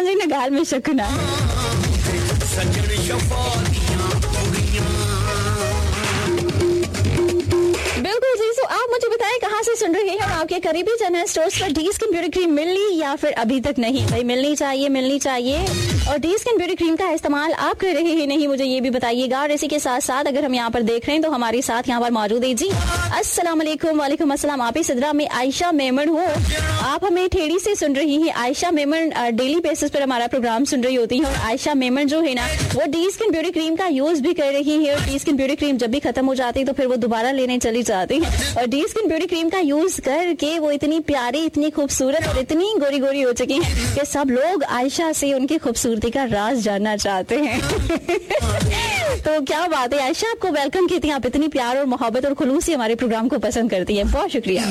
जी ने गाल में शकना बिल्कुल जी। सो आप मुझे बताएं कहाँ से सुन रहे हैं और आपके करीबी जनरल स्टोर्स पर डी स्किन ब्यूटी क्रीम मिलनी या फिर अभी तक नहीं? भाई मिलनी चाहिए। और डी स्किन ब्यूटी क्रीम का इस्तेमाल आप कर रहे हैं नहीं, मुझे ये भी बताइएगा। और इसी के साथ साथ अगर हम यहाँ पर देख रहे हैं तो हमारे साथ यहाँ पर मौजूद है जी, अस्सलाम वालेकुम। वालेकुम अस्सलाम। आप ही सिद्रा में आयशा मेमन हो, आप हमें ठेड़ी से सुन रही हैं। आयशा मेमन डेली बेसिस पर हमारा प्रोग्राम सुन रही होती है और आयशा मेमन जो है ना वो डी स्किन ब्यूटी क्रीम का यूज भी कर रही है। और डी स्किन ब्यूटी क्रीम जब भी खत्म हो जाती है तो फिर वो दोबारा लेने चली जाती है। और डी स्किन ब्यूटी क्रीम का यूज करके वो इतनी प्यारी, इतनी खूबसूरत और इतनी गोरी गोरी हो चुकी है कि सब लोग आयशा से उनकी खूबसूरती का राज जानना चाहते हैं। तो क्या बात है आयशा, आपको वेलकम कहती हैं। आप इतनी प्यार और मोहब्बत और खुलूस से हमारे प्रोग्राम को पसंद करती है, बहुत शुक्रिया।